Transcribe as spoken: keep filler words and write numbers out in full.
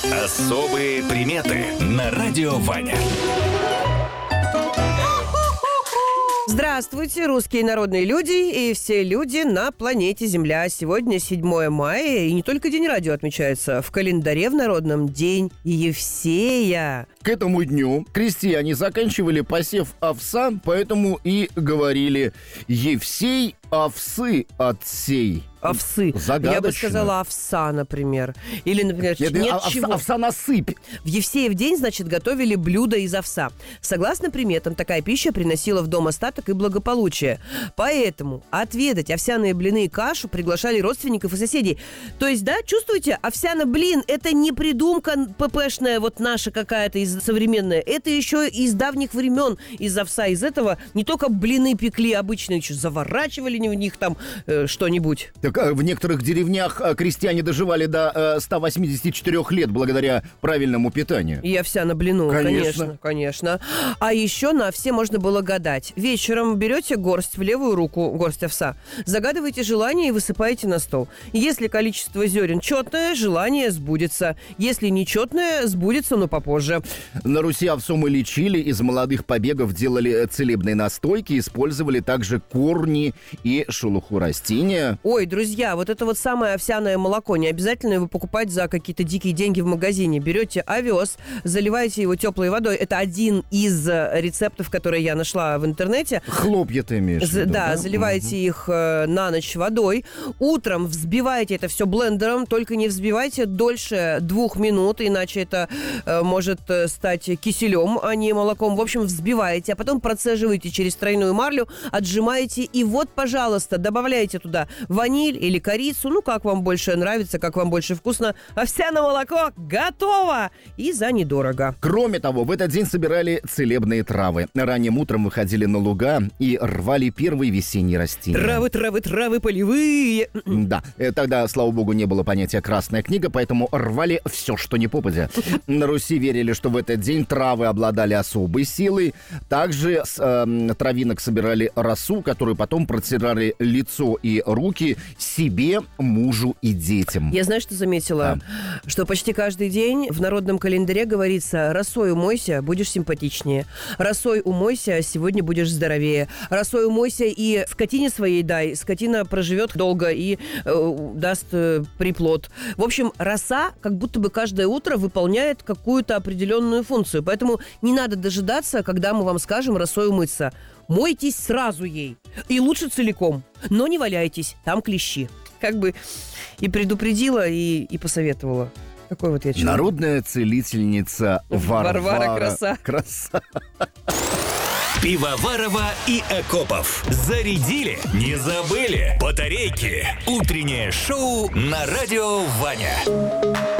Особые приметы на радио Ваня. Здравствуйте, русские народные люди и все люди на планете Земля. Сегодня седьмое мая, и не только День радио отмечается. В календаре в народном День Евсея. К этому дню крестьяне заканчивали посев овса, поэтому и говорили «Евсей овсы отсей». Овсы. Загадочно. Я бы сказала овса, например. Или, например, нет, нет овса, чего. овса насыпь. В Евсеев день, значит, готовили блюда из овса. Согласно приметам, такая пища приносила в дом остаток и благополучие. Поэтому отведать овсяные блины и кашу приглашали родственников и соседей. То есть, да, чувствуете, овсяный блин – это не придумка ППшная, вот наша какая-то из современная. Это еще из давних времен, из овса. Из этого не только блины пекли обычные, еще заворачивали в них там э, что-нибудь. Так, в некоторых деревнях крестьяне доживали до ста восьмидесяти четырёх лет благодаря правильному питанию. И овсяно блину, конечно. конечно, конечно. А еще на овсе можно было гадать. Вечером берете горсть в левую руку, горсть овса, загадываете желание и высыпаете на стол. Если количество зерен четное, желание сбудется. Если нечетное, сбудется, но попозже. На Руси овсом и лечили, из молодых побегов делали целебные настойки, использовали также корни и шелуху растения. Ой, друзья, вот это вот самое овсяное молоко. Не обязательно его покупать за какие-то дикие деньги в магазине. Берете овес, заливаете его теплой водой. Это один из рецептов, которые я нашла в интернете. Хлопья ты имеешь в виду, да, да? заливаете угу. их э, на ночь водой. Утром взбиваете это все блендером. Только не взбивайте дольше двух минут, иначе это э, может стать киселем, а не молоком. В общем, взбиваете, а потом процеживаете через тройную марлю, отжимаете. И вот, пожалуйста, добавляете туда ваниль или корицу, ну, как вам больше нравится, как вам больше вкусно. Овсяное молоко готово! И за недорого. Кроме того, в этот день собирали целебные травы. Ранним утром выходили на луга и рвали первые весенние растения. Травы, травы, травы полевые. Да, тогда, слава богу, не было понятия «красная книга», поэтому рвали все, что не попадя. На Руси верили, что в этот день травы обладали особой силой. Также с э, травинок собирали росу, которую потом протирали лицо и руки себе, мужу и детям. Я знаю, что заметила, да. что почти каждый день в народном календаре говорится: росой умойся, будешь симпатичнее. Росой умойся, сегодня будешь здоровее. Росой умойся и скотине своей дай. Скотина проживет долго и э, даст э, приплод. В общем, роса как будто бы каждое утро выполняет какую-то определенную функцию. Поэтому не надо дожидаться, когда мы вам скажем росой умыться. Мойтесь сразу ей. И лучше целиком. Но не валяйтесь, там клещи. Как бы и предупредила, и, и посоветовала. Такой вот я человек. Народная целительница Варвара, Варвара Краса. Краса. Пивоварова и Акопов. Зарядили, не забыли. Батарейки. Утреннее шоу на радио Ваня.